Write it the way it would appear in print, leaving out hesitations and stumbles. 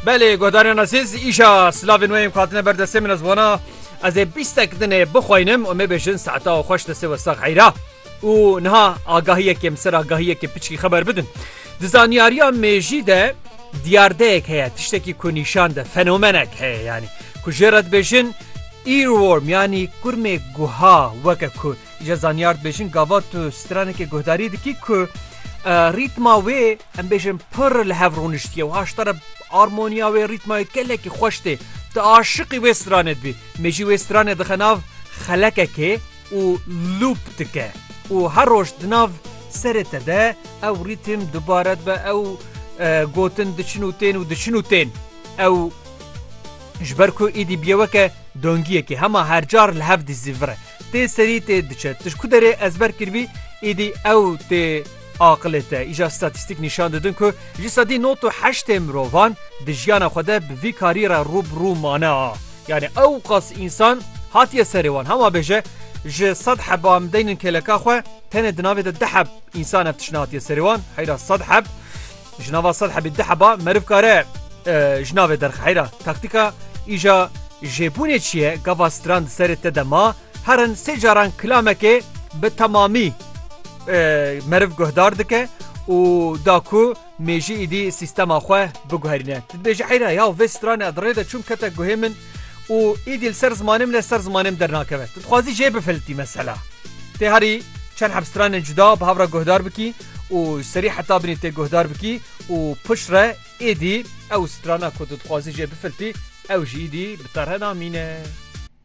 بله گوداریان عزیز ایشا سلاوین ویم کاتنه بردسته من از وانا از 20 دنه بخواینم و میبشن ساعتا و خوش دسته و ساق حیرا و نها آگاهیه که مسر آگاهیه که پچکی خبر بدن دزانیاریا میجی ده دیارده اک هیا تشتکی کنیشان ده فنومنک هیا یعنی کجرد بشن ایرورم یعنی کرم گوها وکه که ایجا زانیارد بشن گاوات تو سترانه که گهداری دکی که ریتما وی ام بشن پر لحورونشتیه و هاشتر آرمونیا و ریتما کلکی خوشته تا عاشقی وستراند بی میجی وستراند دخناو خلکه که و لوب تکه و هر روش دناو سرته ده او ریتم دوبارد به او گوتن دچنوتین و دچنوتین او جبرکو ایدی بیوکه دونگیه که همه هر جار لحف دی زیوره تی سری تی دچه تشکو داره ازبر کربی ایدی او تی عاقلته ایجا ستاتستیک نشان دادن که جسادی 9.8 مروان دجیان خوده بوی کاری را روب مانه یعنی او قاس انسان هاتیه سریوان همه بجه جه صد حب آمدین کلکا خواه تنه دناوی ده حب انسان افتشنه هاتیه سریوان حیرا صد حب جناوا صد حب ده حبا مروف کاره جناوی درخ حیرا تاکتیکا ایجا جیبونه چیه گاوا ستراند سرت دما هرن سه جاران کلامکه به تمامی مرف گهدار دکه و داکو میجی ایدی سیستم آخواه بگوهرینه تدبیجی حیره یا وستران ادرده چون کتا گوهمن و ایدی لسر زمانم لسر زمانم در ناکوه تدخوازی جه بفلتی مثلا تی هری چند حبستران جدا به هفره گهدار بکی و سری حتا بینی تی گهدار بکی و پش را ایدی او سترانه که تدخوازی جه بفلتی او جی ایدی بطرح نامینه